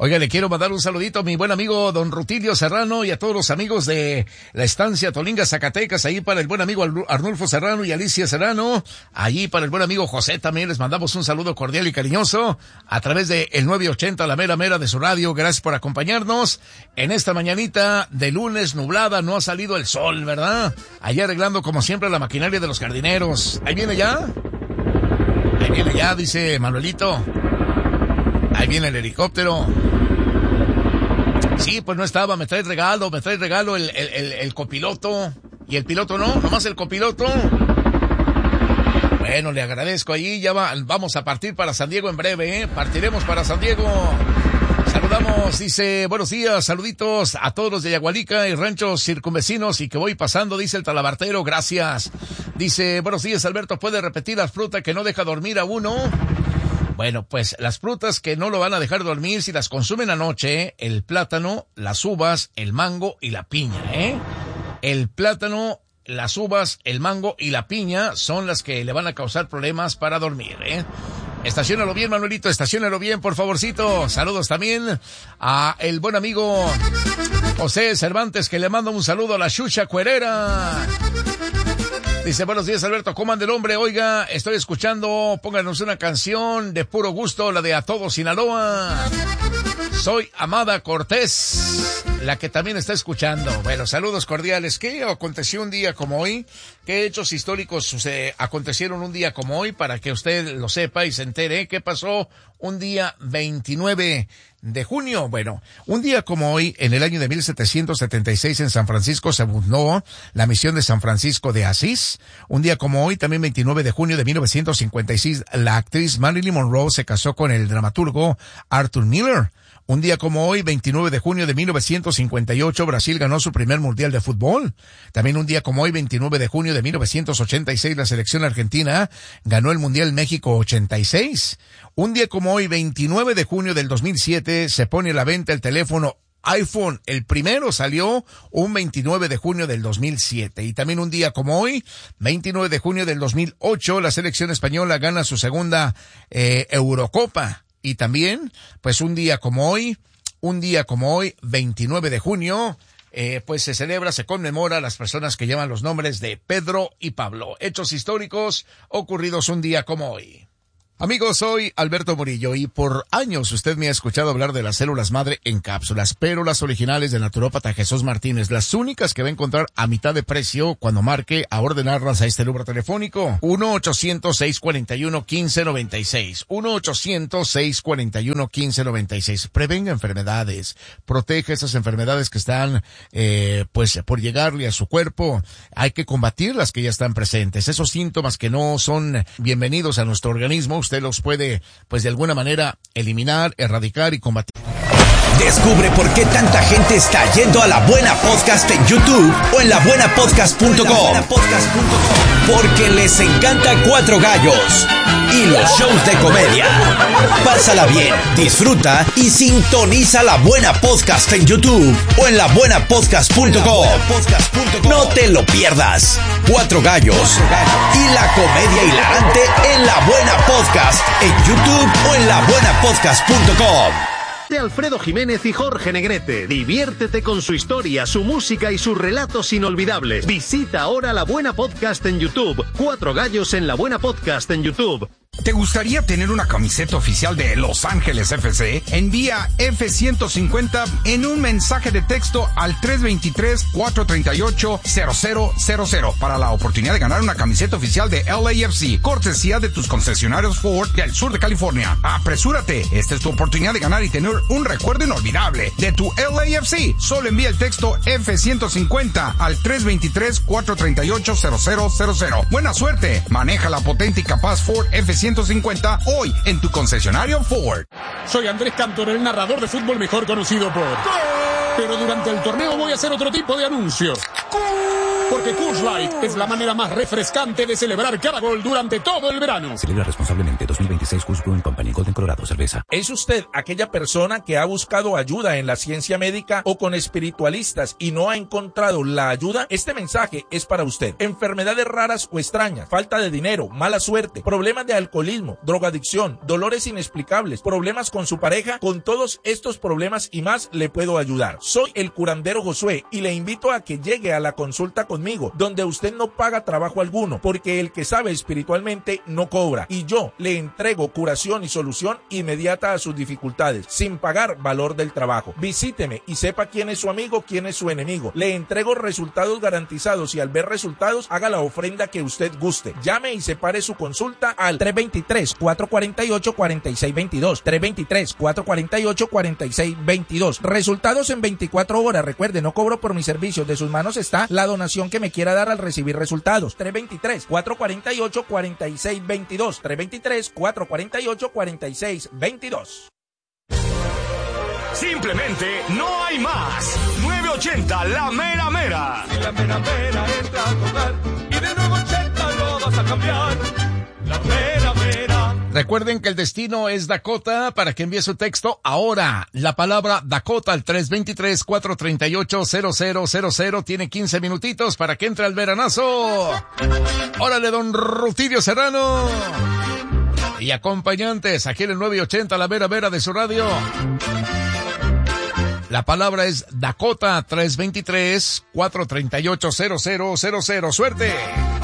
Oiga, le quiero mandar un saludito a mi buen amigo don Rutilio Serrano y a todos los amigos de la estancia Tolinga, Zacatecas, ahí para el buen amigo Arnulfo Serrano y Alicia Serrano, allí para el buen amigo José también les mandamos un saludo cordial y cariñoso a través de el 980, la mera mera de su radio. Gracias por acompañarnos en esta mañanita de lunes nublada, no ha salido el sol, ¿verdad? Allí arreglando como siempre la maquinaria de los jardineros. ¿Ahí viene ya? Ahí viene ya, dice Manuelito. Ahí viene el helicóptero. Sí, pues no estaba, me trae regalo el copiloto. Y el piloto no, nomás el copiloto. Bueno, le agradezco ahí, ya vamos a partir para San Diego en breve, ¿eh? Partiremos para San Diego. Saludamos, dice, buenos días, saluditos a todos los de Yagualica y ranchos circunvecinos y que voy pasando, dice el talabartero, gracias. Dice, buenos días, Alberto, ¿puede repetir las frutas que no deja dormir a uno? Bueno, pues las frutas que no lo van a dejar dormir si las consumen anoche, el plátano, las uvas, el mango y la piña, ¿eh? El plátano, las uvas, el mango y la piña son las que le van a causar problemas para dormir, ¿eh? Estaciónalo bien, Manuelito, estaciónalo bien, por favorcito. Saludos también a el buen amigo José Cervantes, que le manda un saludo a la Xuxa Cuerera. Dice, buenos días, Alberto, ¿cómo anda el hombre? Oiga, estoy escuchando, pónganos una canción de puro gusto, la de A Todo Sinaloa. Soy Amada Cortés, la que también está escuchando. Bueno, saludos cordiales. ¿Qué aconteció un día como hoy? ¿Qué hechos históricos acontecieron un día como hoy? Para que usted lo sepa y se entere. ¿Qué pasó un día 29 de junio? Bueno, un día como hoy, en el año de 1776 en San Francisco se fundó la misión de San Francisco de Asís. Un día como hoy, también 29 de junio de 1956, la actriz Marilyn Monroe se casó con el dramaturgo Arthur Miller. Un día como hoy, 29 de junio de 1958, Brasil ganó su primer mundial de fútbol. También un día como hoy, 29 de junio de 1986, la selección argentina ganó el Mundial México 86. Un día como hoy, 29 de junio del 2007, se pone a la venta el teléfono iPhone. El primero salió un 29 de junio del 2007. Y también un día como hoy, 29 de junio del 2008, la selección española gana su segunda Eurocopa. Y también, pues un día como hoy, 29 de junio, pues se celebra, se conmemora a las personas que llevan los nombres de Pedro y Pablo. Hechos históricos ocurridos un día como hoy. Amigos, soy Alberto Murillo y por años usted me ha escuchado hablar de las células madre en cápsulas, pero las originales del naturópata Jesús Martínez, las únicas que va a encontrar a mitad de precio cuando marque a ordenarlas a este número telefónico, 1-800-641-1596, 1-800-641-1596. Prevenga enfermedades, protege esas enfermedades que están, pues, por llegarle a su cuerpo. Hay que combatir las que ya están presentes. Esos síntomas que no son bienvenidos a nuestro organismo, usted los puede, pues de alguna manera, eliminar, erradicar y combatir. Descubre por qué tanta gente está yendo a La Buena Podcast en YouTube o en labuenapodcast.com. Porque les encanta Cuatro Gallos y los shows de comedia. Pásala bien, disfruta y sintoniza La Buena Podcast en YouTube o en labuenapodcast.com. No te lo pierdas. Cuatro Gallos y la comedia hilarante en La Buena Podcast en YouTube o en labuenapodcast.com. De Alfredo Jiménez y Jorge Negrete. Diviértete con su historia, su música y sus relatos inolvidables. Visita ahora La Buena Podcast en YouTube. Cuatro Gallos en La Buena Podcast en YouTube. ¿Te gustaría tener una camiseta oficial de Los Ángeles FC? Envía F-150 en un mensaje de texto al 323-438-0000 para la oportunidad de ganar una camiseta oficial de LAFC, cortesía de tus concesionarios Ford del sur de California. ¡Apresúrate! Esta es tu oportunidad de ganar y tener un recuerdo inolvidable de tu LAFC. Solo envía el texto F-150 al 323-438-0000. ¡Buena suerte! Maneja la potente y capaz Ford F-150 hoy en tu concesionario Ford. Soy Andrés Cantor, el narrador de fútbol mejor conocido por... ¡Gol! Pero durante el torneo voy a hacer otro tipo de anuncios. ¡Gol! Porque Coors Light es la manera más refrescante de celebrar cada gol durante todo el verano. Celebra responsablemente. 2026 Coors Brewing Company, Golden, Colorado, cerveza. ¿Es usted aquella persona que ha buscado ayuda en la ciencia médica o con espiritualistas y no ha encontrado la ayuda? Este mensaje es para usted. Enfermedades raras o extrañas, falta de dinero, mala suerte, problemas de alcoholismo, drogadicción, dolores inexplicables, problemas con su pareja, con todos estos problemas y más le puedo ayudar. Soy el curandero Josué y le invito a que llegue a la consulta conmigo, donde usted no paga trabajo alguno, porque el que sabe espiritualmente no cobra, y yo le entrego curación y solución inmediata a sus dificultades, sin pagar valor del trabajo. Visíteme y sepa quién es su amigo, quién es su enemigo. Le entrego resultados garantizados y al ver resultados, haga la ofrenda que usted guste. Llame y separe su consulta al 323-448-4622. 323-448-4622. Resultados en 24 horas. Recuerde, no cobro por mis servicios. De sus manos está la donación que me quiera dar al recibir resultados. 323-448-4622. 323-448-4622. Simplemente no hay más. 980 La Mera Mera. Si la mera mera entra a tocar y de 980 lo vas a cambiar. La Mera Mera. Recuerden que el destino es Dakota para que envíe su texto ahora. La palabra Dakota al 323-438-0000. Tiene 15 minutitos para que entre al veranazo. Órale, don Rutilio Serrano. Y acompañantes aquí en el 980 La Mera Mera de su radio. La palabra es Dakota, 323-438-0000. ¡Suerte!